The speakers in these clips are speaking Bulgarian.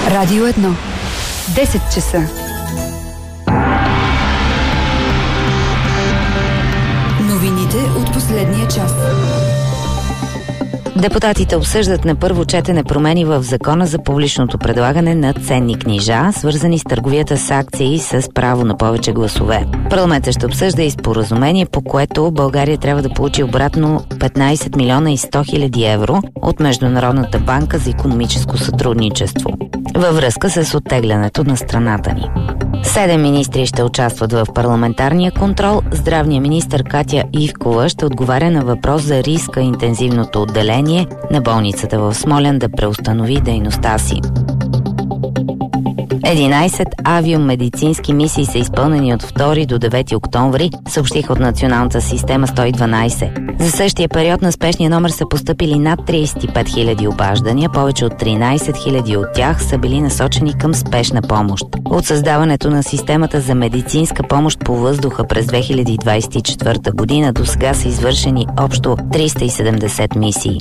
Радио 1. 10 часа. Новините от последния час. Депутатите обсъждат на първо четене промени в Закона за публичното предлагане на ценни книжа, свързани с търговията с акции с право на повече гласове. Парламентът ще обсъжда и споразумение, по което България трябва да получи обратно 15 милиона и 100 хиляди евро от Международната банка за икономическо сътрудничество във връзка с оттеглянето на страната ни. 7 министри ще участват в парламентарния контрол. Здравният министър Катя Ивкова ще отговаря на въпрос за риска интензивното отделение на болницата в Смолян да преустанови дейността си. 11 авиомедицински мисии са изпълнени от 2 до 9 октомври, съобщиха от националната система 112. За същия период на спешния номер са постъпили над 35 хиляди обаждания, повече от 13 хиляди от тях са били насочени към спешна помощ. От създаването на системата за медицинска помощ по въздуха през 2024 година до сега са извършени общо 370 мисии.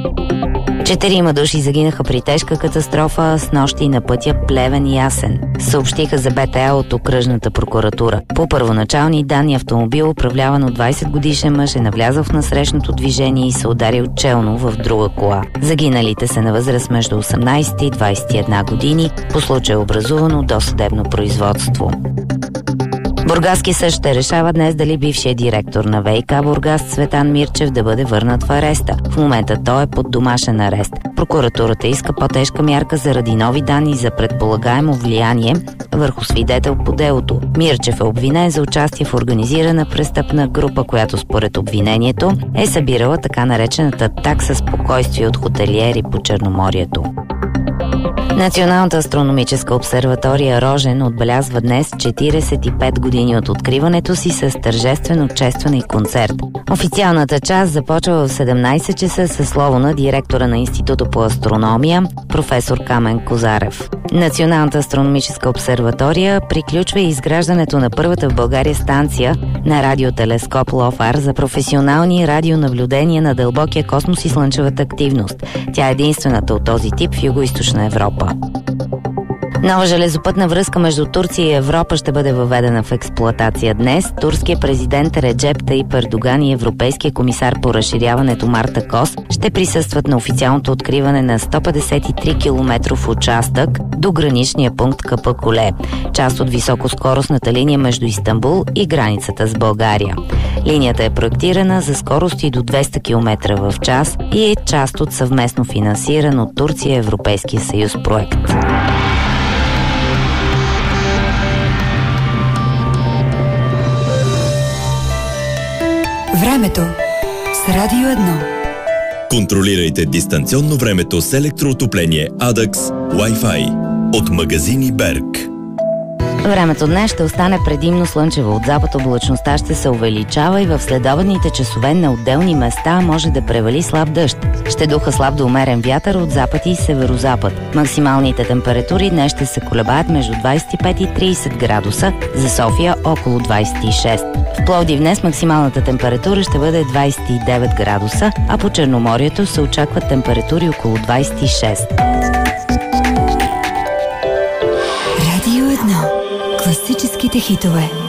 4 души загинаха при тежка катастрофа снощи на пътя Плевен-Ясен, съобщиха за БТА от окръжната прокуратура. По първоначални данни автомобил, управляван от 20 годишен мъж, е навлязъл в насрещното движение и се ударил челно в друга кола. Загиналите са на възраст между 18 и 21 години. По случай е образувано досъдебно производство. Бургаски съд ще решава днес дали бившият директор на ВиК Бургас Цветан Мирчев да бъде върнат в ареста. В момента той е под домашен арест. Прокуратурата иска по-тежка мярка заради нови данни за предполагаемо влияние върху свидетел по делото. Мирчев е обвинен за участие в организирана престъпна група, която според обвинението е събирала така наречената такса спокойствие от хотелиери по Черноморието. Националната астрономическа обсерватория Рожен отбелязва днес 45 години от откриването си с тържествено честване и концерт. Официалната част започва в 17 часа със слово на директора на Института по астрономия, професор Камен Козарев. Националната астрономическа обсерватория приключва и изграждането на първата в България станция на радиотелескоп ЛОФАР за професионални радионаблюдения на дълбокия космос и слънчевата активност. Тя е единствената от този тип в Югоизточна Европа. Нова железопътна връзка между Турция и Европа ще бъде въведена в експлоатация днес. Турският президент Реджеп Таип Ердоган и Европейския комисар по разширяването Марта Кос ще присъстват на официалното откриване на 153 километров участък до граничния пункт Капъкуле, част от високоскоростната линия между Истанбул и границата с България. Линията е проектирана за скорости до 200 км в час и е част от съвместно финансиран от Турция и Европейския съюз проект. Времето с Радио 1. Контролирайте дистанционно времето с електроотопление Adax Wi-Fi от магазини Берг. Времето днес ще остане предимно слънчево. От запад облачността ще се увеличава и в следобедните часове на отделни места може да превали слаб дъжд. Ще духа слаб до умерен вятър от запад и северозапад. Максималните температури днес ще се колебаят между 25 и 30 градуса, за София около 26. В Пловдив днес максималната температура ще бъде 29 градуса, а по Черноморието се очакват температури около 26. Радио 1. Класическите хитове.